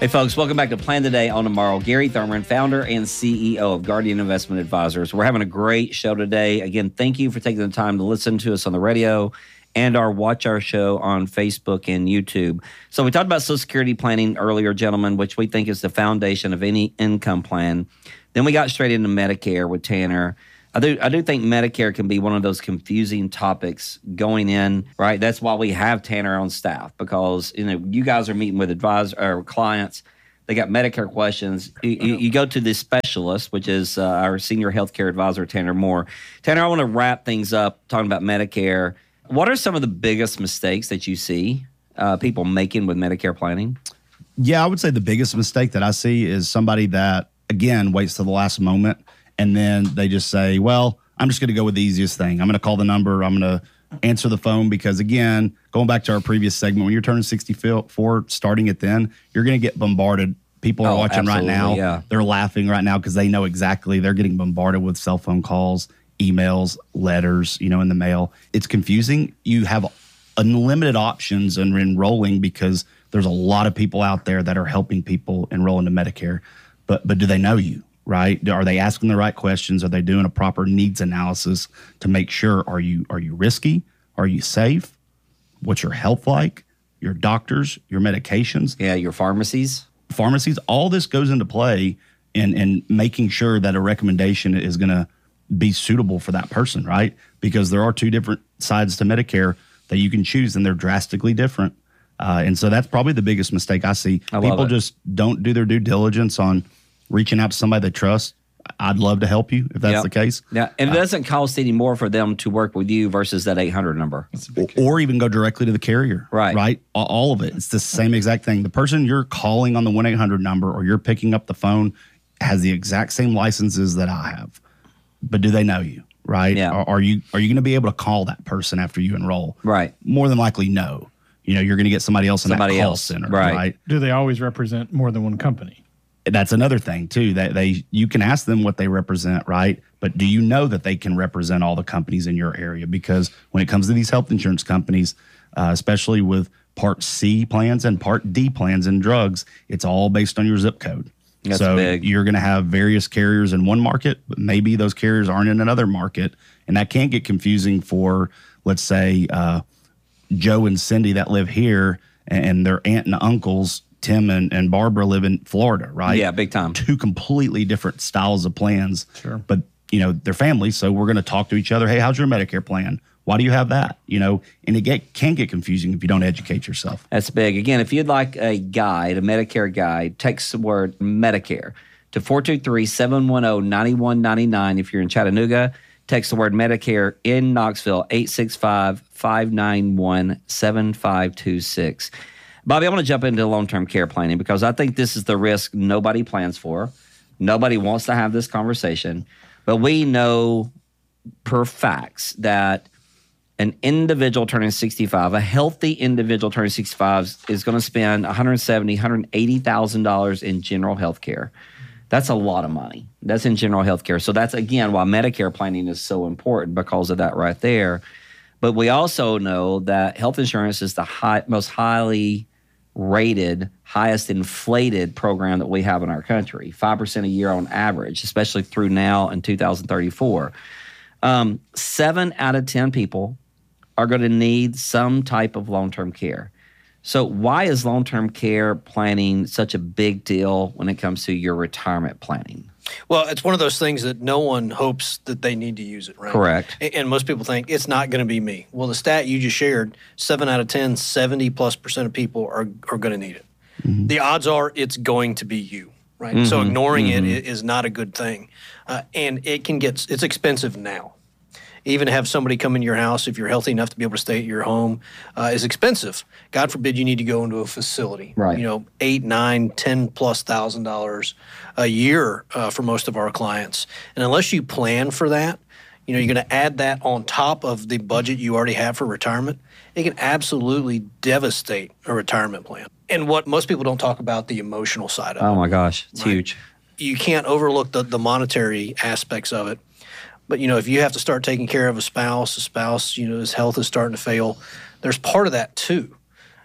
Hey, folks, welcome back to Plan Today, Own Tomorrow. Gary Thurman, founder and C E O of Guardian Investment Advisors. We're having a great show today. Again, thank you for taking the time to listen to us on the radio and our watch our show on Facebook and YouTube. So we talked about Social Security planning earlier, gentlemen, which we think is the foundation of any income plan. Then we got straight into Medicare with Tanner. I do I do think Medicare can be one of those confusing topics going in, right? That's why we have Tanner on staff, because you know you guys are meeting with advisors or clients. They got Medicare questions. You, you, you go to the specialist, which is uh, our senior healthcare advisor, Tanner Moore. Tanner, I want to wrap things up talking about Medicare. What are some of the biggest mistakes that you see uh, people making with Medicare planning? Yeah, I would say the biggest mistake that I see is somebody that, again, waits to the last moment. And then they just say, well, I'm just going to go with the easiest thing. I'm going to call the number. I'm going to answer the phone because, again, going back to our previous segment, when you're turning sixty-four, starting it then, you're going to get bombarded. People are Oh, watching right now. yeah. They're laughing right now because they know exactly. They're getting bombarded with cell phone calls, emails, letters, you know, in the mail. It's confusing. You have unlimited options in enrolling because there's a lot of people out there that are helping people enroll into Medicare. But but do they know you? Right? Are they asking the right questions? Are they doing a proper needs analysis to make sure, are you are you risky? Are you safe? What's your health like? Your doctors, your medications? Yeah, your pharmacies? Pharmacies, all this goes into play in, in making sure that a recommendation is going to be suitable for that person, right? Because there are two different sides to Medicare that you can choose, and they're drastically different. Uh, and so that's probably the biggest mistake I see. I love People it. just don't do their due diligence on reaching out to somebody they trust. I'd love to help you if that's Yep. the case. Yeah, and it doesn't cost any more for them to work with you versus that eight hundred number. Or even go directly to the carrier. Right. Right. A- All of it. It's the same exact thing. The person you're calling on the one eight hundred number or you're picking up the phone has the exact same licenses that I have. But do they know you? Right. Yeah. Are, are you are you going to be able to call that person after you enroll? Right. More than likely, no. You know, you're going to get somebody else in Somebody that call else. center. Right. Right. Do they always represent more than one company? That's another thing too, that they you can ask them what they represent, right? But do you know that they can represent all the companies in your area? Because when it comes to these health insurance companies, uh, especially with Part C plans and Part D plans and drugs, it's all based on your zip code. That's so big. You're going to have various carriers in one market, but maybe those carriers aren't in another market, and that can get confusing for, let's say, uh, Joe and Cindy that live here, and their aunt and uncles, Tim and, and Barbara, live in Florida, right? Yeah, big time. Two completely different styles of plans. Sure. But, you know, they're families, so we're going to talk to each other. Hey, how's your Medicare plan? Why do you have that? You know, and it get, can get confusing if you don't educate yourself. That's big. Again, if you'd like a guide, a Medicare guide, text the word Medicare to four two three, seven one zero, nine one nine nine. If you're in Chattanooga, text the word Medicare in Knoxville, eight six five, five nine one, seven five two six. Bobby, I want to jump into long-term care planning because I think this is the risk nobody plans for. Nobody wants to have this conversation. But we know per facts that an individual turning sixty-five, a healthy individual turning sixty-five is going to spend one hundred seventy thousand dollars, one hundred eighty thousand dollars in general health care. That's a lot of money. That's in general health care. So that's, again, why Medicare planning is so important because of that right there. But we also know that health insurance is the high, most highly rated, highest inflated program that we have in our country, five percent a year on average, especially through now in two thousand thirty-four. Um, seven out of ten people are going to need some type of long-term care. So why is long-term care planning such a big deal when it comes to your retirement planning? Well, it's one of those things that no one hopes that they need to use it, right? Correct. A- And most people think it's not going to be me. Well, the stat you just shared, seven out of ten, seventy plus percent of people are, are going to need it. The odds are it's going to be you, right? So ignoring it i- is not a good thing. Uh, and it can get, it's expensive now. Even to have somebody come in your house, if you're healthy enough to be able to stay at your home, uh, is expensive. God forbid you need to go into a facility. Right. You know, eight, nine, ten plus thousand dollars a year uh, for most of our clients. And unless you plan for that, you know, you're going to add that on top of the budget you already have for retirement. It can absolutely devastate a retirement plan. And what most people don't talk about, the emotional side of it. Oh my gosh, it's Right. huge. You can't overlook the, the monetary aspects of it. But, you know, if you have to start taking care of a spouse, a spouse, you know, his health is starting to fail, there's part of that too.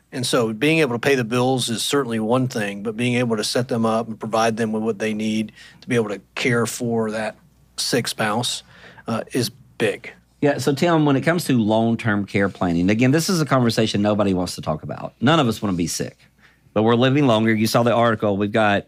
And so being able to pay the bills is certainly one thing, but being able to set them up and provide them with what they need to be able to care for that sick spouse uh, is big. Yeah, so Tim, when it comes to long-term care planning, again, this is a conversation nobody wants to talk about. None of us want to be sick, but we're living longer. You saw the article. We've got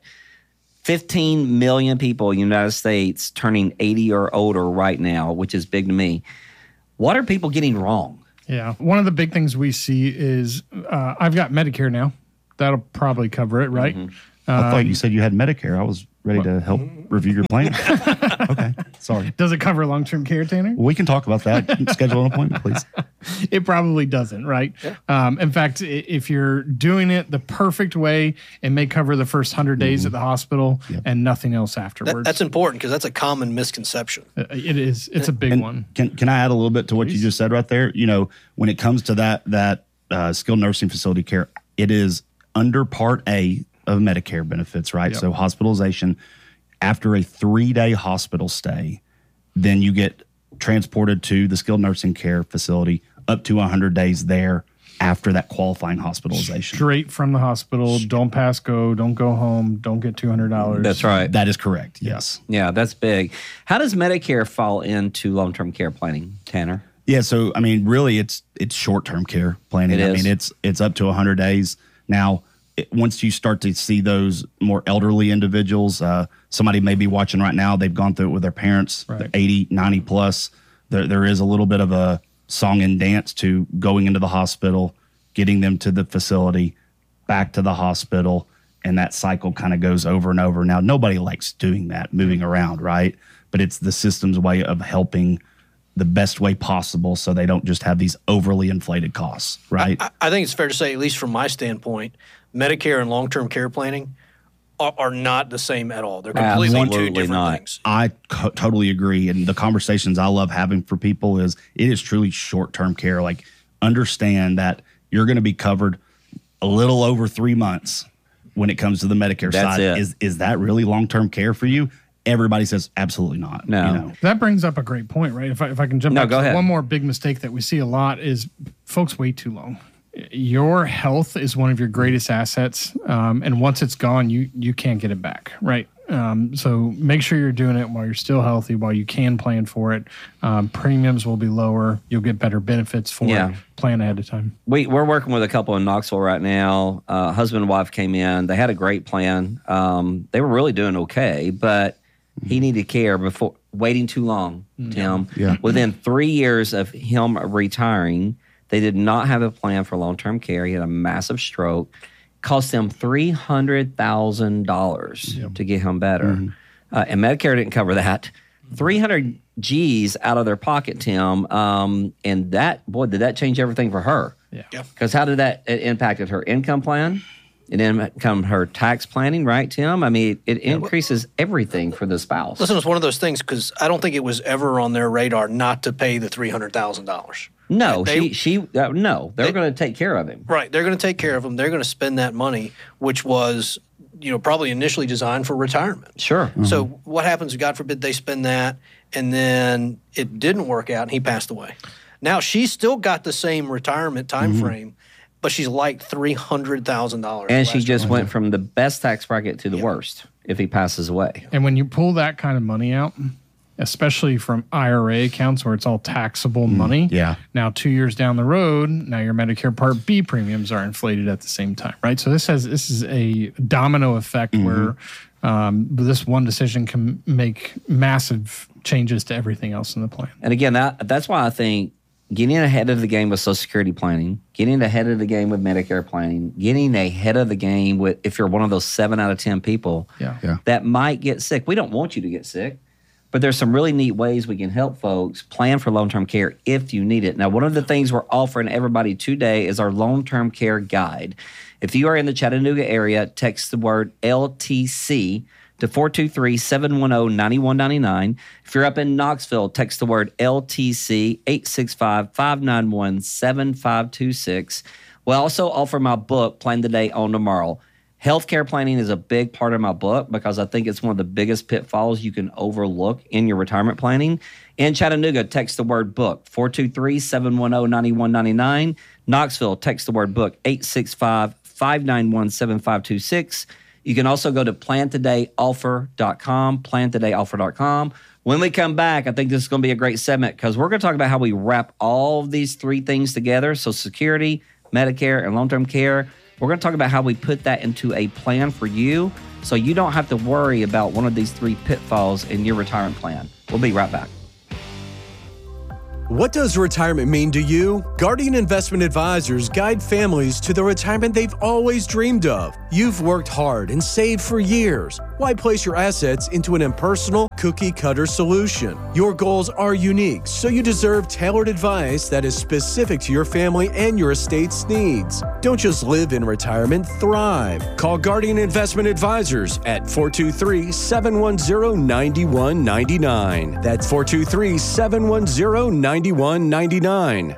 fifteen million people in the United States turning eighty or older right now, which is big to me. What are people getting wrong? Yeah. One of the big things we see is uh, I've got Medicare now. That'll probably cover it, right? Mm-hmm. I thought you said you had Medicare. I was ready to help review your plan. Okay, sorry. Does it cover long-term care, Tanner? We can talk about that. Schedule an appointment, please. It probably doesn't, right? Yeah. Um, in fact, i- if you're doing it the perfect way, it may cover the first one hundred days at the hospital Yep. and nothing else That, afterwards. that's important because that's a common misconception. Uh, it is. It's a big And one. Can can I add a little bit to what you just said right there? You know, when it comes to that that uh, skilled nursing facility care, it is under Part A of Medicare benefits, right? Yep. So hospitalization after a three day hospital stay, then you get transported to the skilled nursing care facility up to one hundred days there after that qualifying hospitalization. Straight from the hospital. Don't pass go. Don't go home. Don't get two hundred dollars. That's right. That is correct. Yes. Yeah, that's big. How does Medicare fall into long-term care planning, Tanner? Yeah, so I mean, really, it's it's short term care planning. It I is. mean, it's it's up to one hundred days now. It, once you start to see those more elderly individuals, uh, somebody may be watching right now. They've gone through it with their parents. Right. They're eighty, ninety plus. There there is a little bit of a song and dance to going into the hospital, getting them to the facility, back to the hospital, and that cycle kind of goes over and over. Now, nobody likes doing that, moving around, right? But it's the system's way of helping the best way possible so they don't just have these overly inflated costs, right? I, I think it's fair to say, at least from my standpoint, Medicare and long-term care planning are, are not the same at all. They're completely two Absolutely different not. things. I co- totally agree. And the conversations I love having for people is it is truly short-term care. Like, understand that you're going to be covered a little over three months when it comes to the Medicare That's side. it. Is is that really long-term care for you? Everybody says absolutely not. No. You know? That brings up a great point, right? If I, if I can jump No, back go to ahead. one more big mistake that we see a lot is folks wait too long. Your health is one of your greatest assets, um, and once it's gone, you you can't get it back, right? Um, so make sure you're doing it while you're still healthy, while you can plan for it. Um, premiums will be lower. You'll get better benefits for Yeah. it. Plan ahead of time. We, we're working with a couple in Knoxville right now. Uh, husband and wife came in. They had a great plan. Um, they were really doing okay, but he needed care before waiting too long, Tim. Yeah. Within three years of him retiring, they did not have a plan for long-term care. He had a massive stroke. Cost them three hundred thousand dollars to get him better. Uh, and Medicare didn't cover that. three hundred G's out of their pocket, Tim. Um, and that, boy, did that change everything for her. Yeah. Because how did that, it impacted her income plan? It impacted her tax planning, right, Tim? I mean, it, it increases everything for the spouse. Listen, it's one of those things because I don't think it was ever on their radar not to pay the three hundred thousand dollars. No, They- she, she, uh, no, they're They- going to take care of him. Right. They're going to take care of them. They're going to spend that money, which was, you know, probably initially designed for retirement. Sure. So what happens, God forbid, they spend that and then it didn't work out and he passed away. Now she's still got the same retirement time frame, but she's like three hundred thousand dollars. And she just went from the best tax bracket to the worst if he passes away. And when you pull that kind of money out, especially from I R A accounts where it's all taxable money. yeah. Now, two years down the road, now your Medicare Part B premiums are inflated at the same time, right? So this has this is a domino effect where um, this one decision can make massive changes to everything else in the plan. And again, that that's why I think getting ahead of the game with Social Security planning, getting ahead of the game with Medicare planning, getting ahead of the game with if you're one of those seven out of ten people Yeah. Yeah. that might get sick. We don't want you to get sick, but there's some really neat ways we can help folks plan for long-term care if you need it. Now, one of the things we're offering everybody today is our long-term care guide. If you are in the Chattanooga area, text the word L T C to four two three, seven one zero, nine one nine nine. If you're up in Knoxville, text the word L T C, eight six five, five nine one, seven five two six. We'll also offer my book, Plan Today, Own Tomorrow. Healthcare planning is a big part of my book because I think it's one of the biggest pitfalls you can overlook in your retirement planning. In Chattanooga, text the word book, four two three, seven one zero, nine one nine nine. Knoxville, text the word book, eight six five, five nine one, seven five two six. You can also go to plan today offer dot com, plan today offer dot com. When we come back, I think this is going to be a great segment because we're going to talk about how we wrap all of these three things together. So Security, Medicare, and long-term care. We're going to talk about how we put that into a plan for you so you don't have to worry about one of these three pitfalls in your retirement plan. We'll be right back. What does retirement mean to you? Guardian Investment Advisors guide families to the retirement they've always dreamed of. You've worked hard and saved for years. Why place your assets into an impersonal, cookie-cutter solution? Your goals are unique, so you deserve tailored advice that is specific to your family and your estate's needs. Don't just live in retirement, thrive. Call Guardian Investment Advisors at four two three, seven one zero, nine one nine nine. That's four two three, seven one zero, nine one nine nine.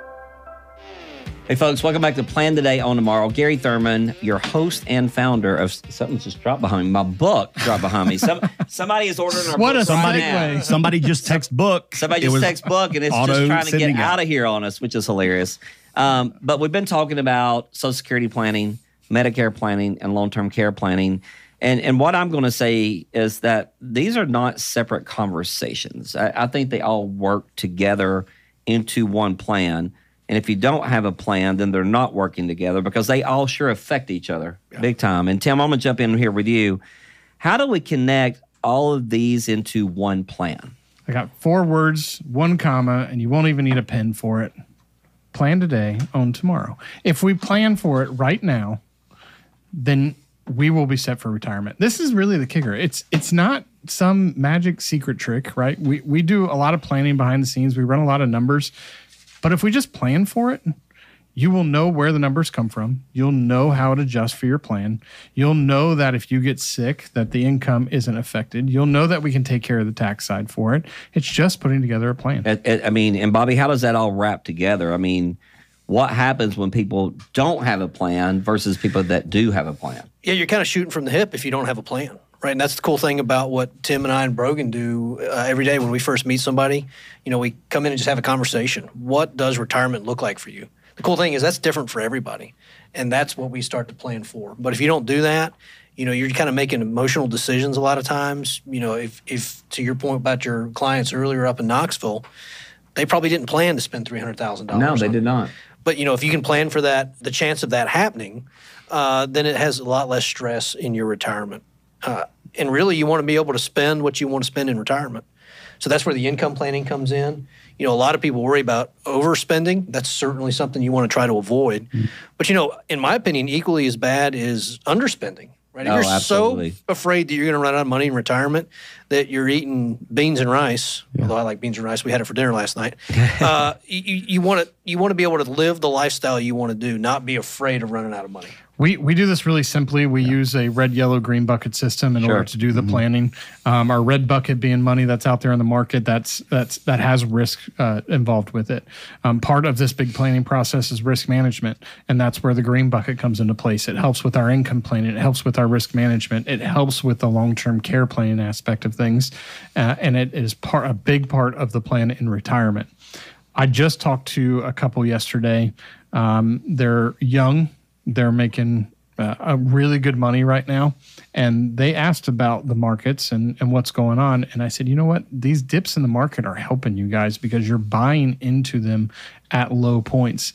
Hey, folks, welcome back to Plan Today, Own Tomorrow. Gary Thurman, your host and founder of something's just dropped behind me. My book dropped behind me. Some, somebody is ordering our What book a right segue. now. Somebody just text book. Somebody It just was text book, and it's just auto trying to get sending out out. of here on us, which is hilarious. Um, but we've been talking about Social Security planning, Medicare planning, and long-term care planning. And and what I'm going to say is that these are not separate conversations. I, I think they all work together into one plan. And if you don't have a plan, then they're not working together because they all sure affect each other big time. And Tim, I'm going to jump in here with you. How do we connect all of these into one plan? I got four words, one comma, and you won't even need a pen for it. Plan today, own tomorrow. If we plan for it right now, then we will be set for retirement. This is really the kicker. It's it's not some magic secret trick, right? We we do a lot of planning behind the scenes. We run a lot of numbers. But if we just plan for it, you will know where the numbers come from. You'll know how to adjust for your plan. You'll know that if you get sick, that the income isn't affected. You'll know that we can take care of the tax side for it. It's just putting together a plan. I, I- I mean, and Bobby, how does that all wrap together? I mean, what happens when people don't have a plan versus people that do have a plan? Yeah, you're kind of shooting from the hip if you don't have a plan, right? And that's the cool thing about what Tim and I and Brogan do uh, every day when we first meet somebody. You know, we come in and just have a conversation. What does retirement look like for you? The cool thing is that's different for everybody, and that's what we start to plan for. But if you don't do that, you know, you're kind of making emotional decisions a lot of times. You know, if, if to your point about your clients earlier up in Knoxville, they probably didn't plan to spend three hundred thousand dollars. No, they did not. But, you know, if you can plan for that, the chance of that happening, uh, then it has a lot less stress in your retirement. Uh, and really, you want to be able to spend what you want to spend in retirement. So that's where the income planning comes in. You know, a lot of people worry about overspending. That's certainly something you want to try to avoid. Mm. But, you know, in my opinion, equally as bad is underspending. Right? If Oh, you're absolutely. so afraid that you're going to run out of money in retirement that you're eating beans and rice, although I like beans and rice. We had it for dinner last night. uh, you you want to you want to be able to live the lifestyle you want to do, not be afraid of running out of money. We we do this really simply. We use a red, yellow, green bucket system in Sure. order to do the planning. Um, our red bucket being money that's out there in the market that's that's that has risk uh, involved with it. Um, part of this big planning process is risk management, and that's where the green bucket comes into place. It helps with our income planning. It helps with our risk management. It helps with the long-term care planning aspect of things, uh, and it is part a big part of the plan in retirement. I just talked to a couple yesterday. Um, they're young. They're making uh, a really good money right now. And they asked about the markets and, and what's going on. And I said, you know what? These dips in the market are helping you guys because you're buying into them at low points.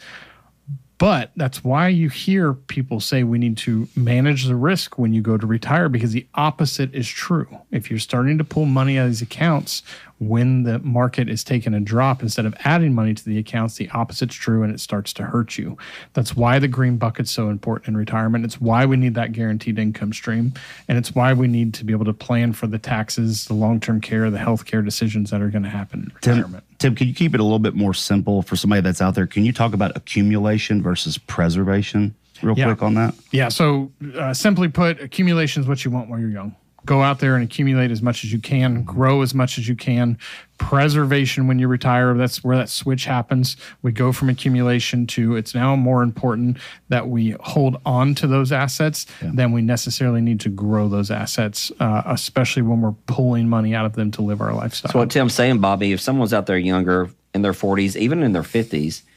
But that's why you hear people say we need to manage the risk when you go to retire, because the opposite is true. If you're starting to pull money out of these accounts when the market is taking a drop, instead of adding money to the accounts, the opposite's true and it starts to hurt you. That's why the green bucket's so important in retirement. It's why we need that guaranteed income stream. And it's why we need to be able to plan for the taxes, the long-term care, the health care decisions that are going to happen in retirement. Tim, can you keep it a little bit more simple for somebody that's out there? Can you talk about accumulation versus preservation real Yeah. quick on that? Yeah. So uh, simply put, accumulation is what you want while you're young. Go out there and accumulate as much as you can, grow as much as you can. Preservation when you retire, that's where that switch happens. We go from accumulation to it's now more important that we hold on to those assets yeah. than we necessarily need to grow those assets, uh, especially when we're pulling money out of them to live our lifestyle. So what Tim's saying, Bobby, if someone's out there younger in their forties, even in their fifties,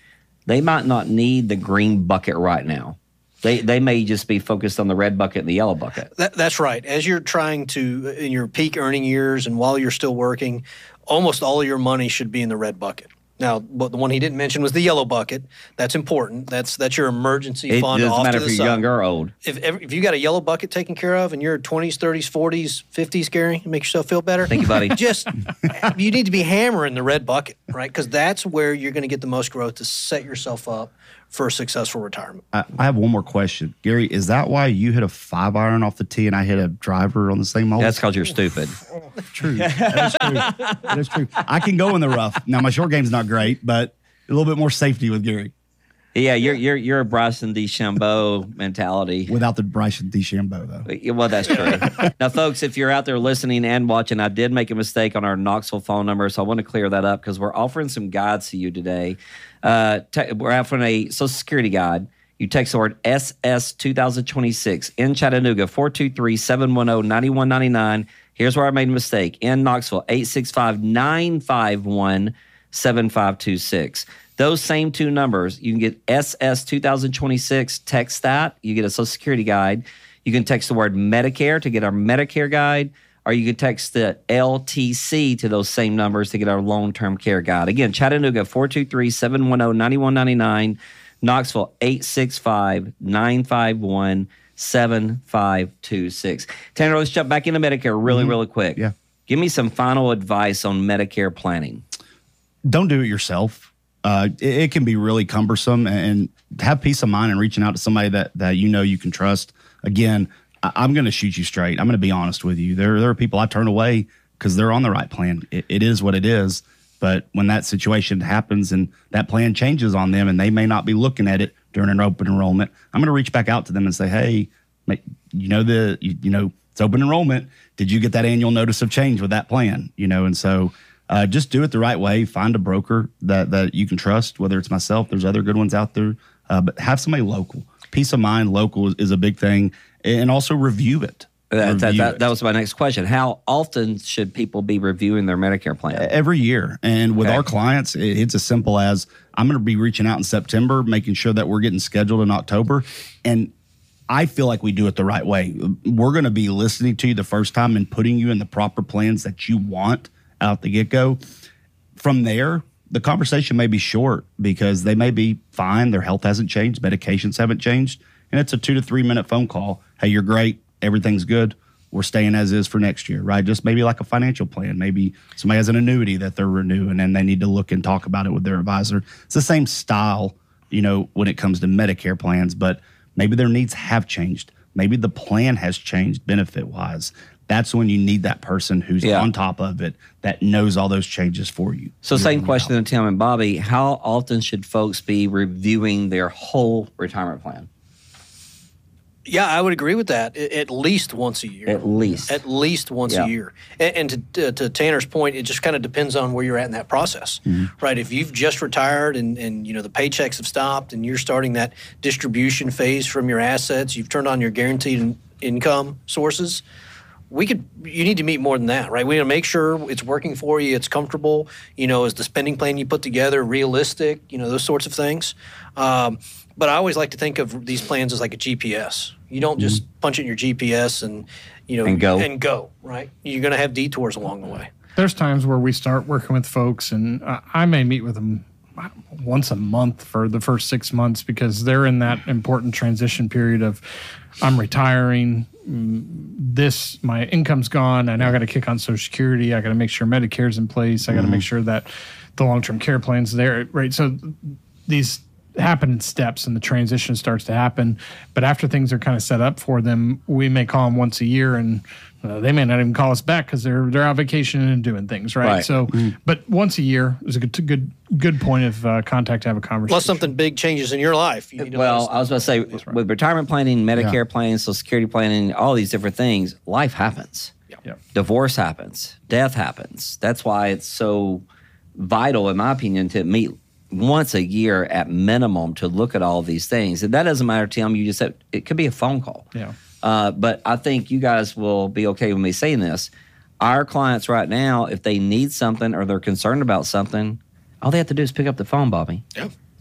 they might not need the green bucket right now. They they may just be focused on the red bucket and the yellow bucket. That, that's right. As you're trying to, in your peak earning years and while you're still working, almost all of your money should be in the red bucket. Now, but the one he didn't mention was the yellow bucket. That's important. That's that's your emergency It fund. doesn't off matter to if the you're side. young or old. If every, if you got a yellow bucket taken care of and you're twenties, thirties, forties, fifties, Gary, make yourself feel better. Thank you, buddy. Just you need to be hammering the red bucket, right? Because that's where you're going to get the most growth to set yourself up for a successful retirement. I, I have one more question. Gary, is that why you hit a five iron off the tee and I hit a driver on the same hole? That's because you're stupid. True. That is true. That is true. I can go in the rough. Now, my short game's not great, but a little bit more safety with Gary. Yeah, you're you're you're a Bryson DeChambeau mentality. Without the Bryson DeChambeau, though. Yeah, well, that's true. Now, folks, if you're out there listening and watching, I did make a mistake on our Knoxville phone number, so I want to clear that up because we're offering some guides to you today. Uh, te- we're offering a Social Security guide. You text the word S S twenty twenty-six in Chattanooga, four two three, seven one zero, nine one nine nine. Here's where I made a mistake. In Knoxville, eight six five, nine five one, seven five two six. Those same two numbers, you can get S S twenty twenty-six, text that. You get a Social Security guide. You can text the word Medicare to get our Medicare guide, or you can text the L T C to those same numbers to get our long-term care guide. Again, Chattanooga, four two three, seven one zero, nine one nine nine. Knoxville, eight six five, nine five one, seven five two six. Tanner, let's jump back into Medicare really, Mhm. really quick. Yeah. Give me some final advice on Medicare planning. Don't do it yourself. Uh, it, it can be really cumbersome, and have peace of mind and reaching out to somebody that, that you know you can trust. Again, I, I'm going to shoot you straight. I'm going to be honest with you. There, there are people I turn away because they're on the right plan. It, it is what it is. But when that situation happens and that plan changes on them and they may not be looking at it during an open enrollment, I'm going to reach back out to them and say, hey, make, you know, the, you, you know, it's open enrollment. Did you get that annual notice of change with that plan? You know, and so uh, just do it the right way. Find a broker that, that you can trust, whether it's myself, there's other good ones out there, uh, but have somebody local. Peace of mind, local is, is a big thing. And also review it. That, that, Review that, it. that was my next question. How often should people be reviewing their Medicare plan? Every year. And with Okay. our clients, it- it's as simple as I'm going to be reaching out in September, making sure that we're getting scheduled in October. And I feel like we do it the right way. We're going to be listening to you the first time and putting you in the proper plans that you want out the get-go. From there, the conversation may be short because they may be fine. Their health hasn't changed. Medications haven't changed. And it's a two to three minute phone call. Hey, you're great. Everything's good. We're staying as is for next year, right? Just maybe like a financial plan. Maybe somebody has an annuity that they're renewing and they need to look and talk about it with their advisor. It's the same style, you know, when it comes to Medicare plans, but maybe their needs have changed. Maybe the plan has changed benefit-wise. That's when you need that person who's Yeah. on top of it that knows all those changes for you. So same question to Tim and Bobby. How often should folks be reviewing their whole retirement plan? Yeah, I would agree with that. A- At least once a year. At least. At least once Yeah. a year. And, and to, to Tanner's point, it just kind of depends on where you're at in that process, right? If you've just retired and, and you know the paychecks have stopped and you're starting that distribution phase from your assets, you've turned on your guaranteed in- income sources. We could. You need to meet more than that, right? We need to make sure it's working for you, it's comfortable. You know, is the spending plan you put together realistic? You know, those sorts of things. Um, but I always like to think of these plans as like a G P S. You don't just punch in your G P S and you know And go. and go, right? You're going to have detours along the way. There's times where we start working with folks, and uh, I may meet with them once a month for the first six months because they're in that important transition period of I'm retiring. mm, This my income's gone. I now got to kick on Social Security. I got to make sure Medicare's in place. I got to make sure that the long-term care plan's there. Right. So these happen in steps, and the transition starts to happen. But after things are kind of set up for them, we may call them once a year, and uh, they may not even call us back because they're they're on vacation and doing things. Right. Right. So, but once a year is a good good good point of uh, contact to have a conversation. Unless something big changes in your life. You need to let Well, us know. I was about to say, with retirement planning, Medicare planning, Social Security planning, all these different things, life happens. Yeah. Divorce happens. Death happens. That's why it's so vital, in my opinion, to meet once a year at minimum to look at all these things. And that doesn't matter, Tim. You just said it could be a phone call. Yeah. Uh, but I think you guys will be okay with me saying this. Our clients right now, if they need something or they're concerned about something, all they have to do is pick up the phone, Bobby. Yeah.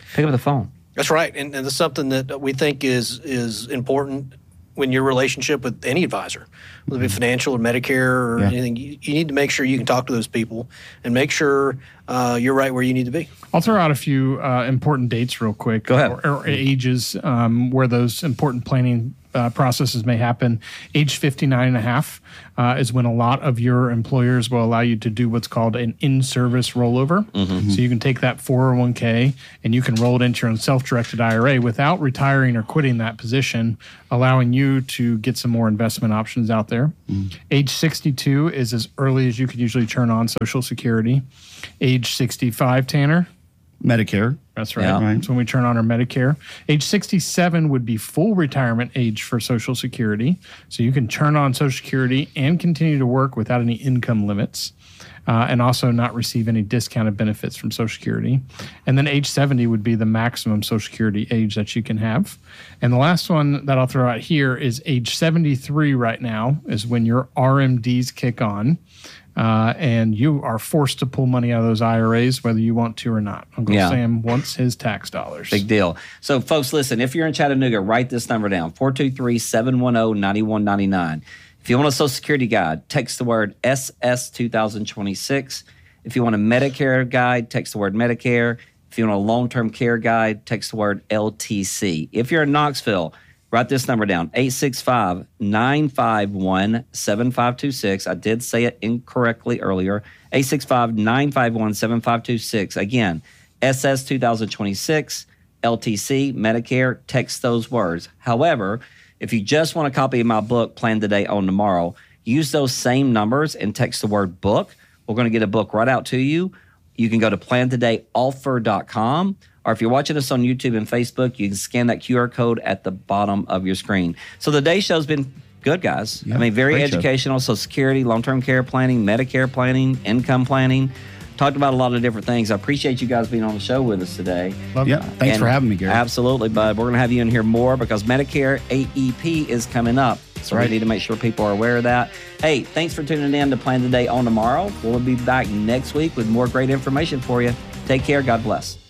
Pick up the phone. That's right, and, and that's something that we think is is important when your relationship with any advisor, whether it be financial or Medicare or Yeah. anything. You, you need to make sure you can talk to those people and make sure uh, you're right where you need to be. I'll throw out a few uh, important dates real quick. Go ahead. Or, or ages um, where those important planning uh, processes may happen. Age fifty-nine and a half uh, is when a lot of your employers will allow you to do what's called an in-service rollover. Mm-hmm. So you can take that four oh one k and you can roll it into your own self-directed I R A without retiring or quitting that position, allowing you to get some more investment options out there. Mm. Age sixty-two is as early as you can usually turn on Social Security. Age sixty-five, Tanner? Medicare. That's right. Yeah. That's when we turn on our Medicare. Age sixty-seven would be full retirement age for Social Security. So you can turn on Social Security and continue to work without any income limits, uh, and also not receive any discounted benefits from Social Security. And then age seventy would be the maximum Social Security age that you can have. And the last one that I'll throw out here is age seventy-three right now is when your R M Ds kick on. Uh, and you are forced to pull money out of those I R As, whether you want to or not. Uncle Yeah. Sam wants his tax dollars. Big deal. So, folks, listen, if you're in Chattanooga, write this number down, four two three, seven one zero, nine one nine nine. If you want a Social Security guide, text the word S S two thousand twenty-six. If you want a Medicare guide, text the word Medicare. If you want a long-term care guide, text the word L T C. If you're in Knoxville, write this number down, eight six five, nine five one, seven five two six. I did say it incorrectly earlier. eight six five, nine five one, seven five two six. Again, S S two thousand twenty-six, L T C, Medicare, text those words. However, if you just want a copy of my book, Plan Today, Own Tomorrow, use those same numbers and text the word book. We're going to get a book right out to you. You can go to plan today offer dot com. Or if you're watching us on YouTube and Facebook, you can scan that Q R code at the bottom of your screen. So the day show's been good, guys. Yeah, I mean, very great show. educational. Social Security, long-term care planning, Medicare planning, income planning. Talked about a lot of different things. I appreciate you guys being on the show with us today. Yeah, thanks And for having me, Gary. Absolutely, bud. We're going to have you in here more because Medicare A E P is coming up. So right. we need to make sure people are aware of that. Hey, thanks for tuning in to Plan Today, Own Tomorrow. We'll be back next week with more great information for you. Take care. God bless.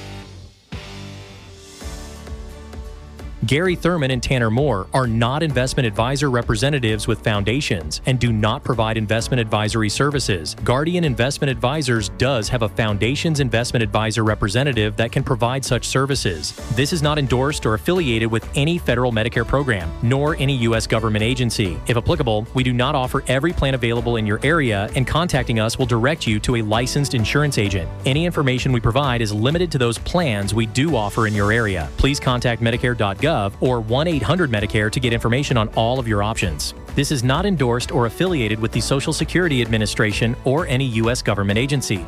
Gary Thurman and Tanner Moore are not investment advisor representatives with foundations and do not provide investment advisory services. Guardian Investment Advisors does have a foundations investment advisor representative that can provide such services. This is not endorsed or affiliated with any federal Medicare program, nor any U S government agency. If applicable, we do not offer every plan available in your area, and contacting us will direct you to a licensed insurance agent. Any information we provide is limited to those plans we do offer in your area. Please contact Medicare dot gov or one eight hundred Medicare to get information on all of your options. This is not endorsed or affiliated with the Social Security Administration or any U S government agency.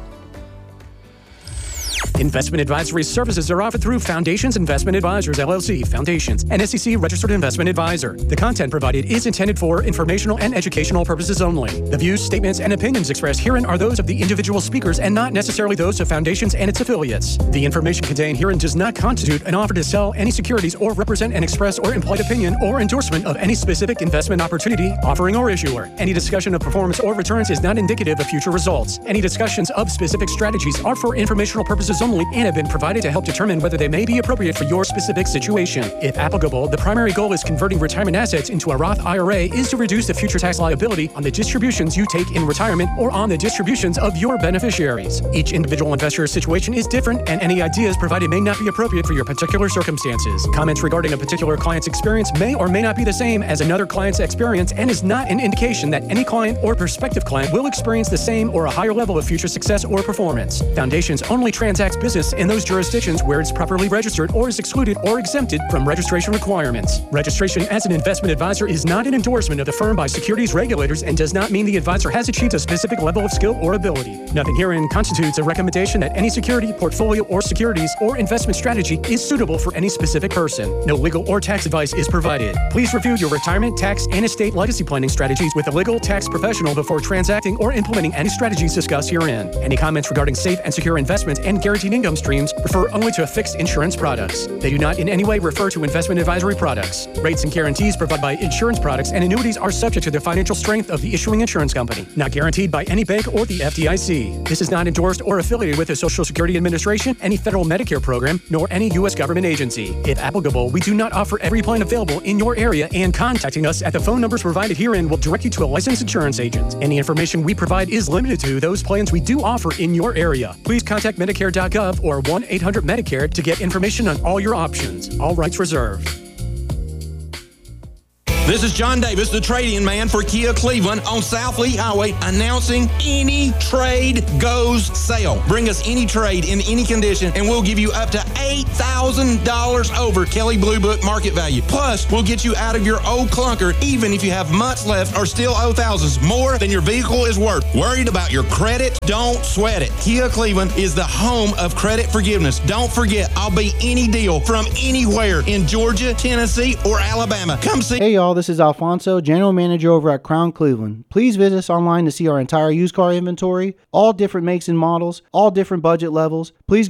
Investment advisory services are offered through Foundations Investment Advisors, L L C, Foundations, an S E C-registered investment advisor. The content provided is intended for informational and educational purposes only. The views, statements, and opinions expressed herein are those of the individual speakers and not necessarily those of Foundations and its affiliates. The information contained herein does not constitute an offer to sell any securities or represent an express or implied opinion or endorsement of any specific investment opportunity, offering, or issuer. Any discussion of performance or returns is not indicative of future results. Any discussions of specific strategies are for informational purposes only and have been provided to help determine whether they may be appropriate for your specific situation. If applicable, the primary goal is converting retirement assets into a Roth I R A is to reduce the future tax liability on the distributions you take in retirement or on the distributions of your beneficiaries. Each individual investor's situation is different, and any ideas provided may not be appropriate for your particular circumstances. Comments regarding a particular client's experience may or may not be the same as another client's experience and is not an indication that any client or prospective client will experience the same or a higher level of future success or performance. Foundations only transacts business in those jurisdictions where it's properly registered or is excluded or exempted from registration requirements. Registration as an investment advisor is not an endorsement of the firm by securities regulators and does not mean the advisor has achieved a specific level of skill or ability. Nothing herein constitutes a recommendation that any security, portfolio, or securities or investment strategy is suitable for any specific person. No legal or tax advice is provided. Please review your retirement, tax, and estate legacy planning strategies with a legal tax professional before transacting or implementing any strategies discussed herein. Any comments regarding safe and secure investments and guaranteed changing income streams refer only to fixed insurance products. They do not in any way refer to investment advisory products. Rates and guarantees provided by insurance products and annuities are subject to the financial strength of the issuing insurance company, not guaranteed by any bank or the F D I C. This is not endorsed or affiliated with the Social Security Administration, any federal Medicare program, nor any U S government agency. If applicable, we do not offer every plan available in your area, and contacting us at the phone numbers provided herein will direct you to a licensed insurance agent. Any information we provide is limited to those plans we do offer in your area. Please contact Medicare dot gov or one eight hundred Medicare to get information on all your options. All rights reserved. This is John Davis, the trade-in man for Kia Cleveland on South Lee Highway, announcing Any Trade Goes sale. Bring us any trade in any condition, and we'll give you up to eight thousand dollars over Kelley Blue Book market value. Plus, we'll get you out of your old clunker, even if you have months left or still owe thousands more than your vehicle is worth. Worried about your credit? Don't sweat it. Kia Cleveland is the home of credit forgiveness. Don't forget, I'll be any deal from anywhere in Georgia, Tennessee, or Alabama. Come see. Hey y'all, this is Alfonso, General Manager over at Crown Cleveland. Please visit us online to see our entire used car inventory, all different makes and models, all different budget levels. Please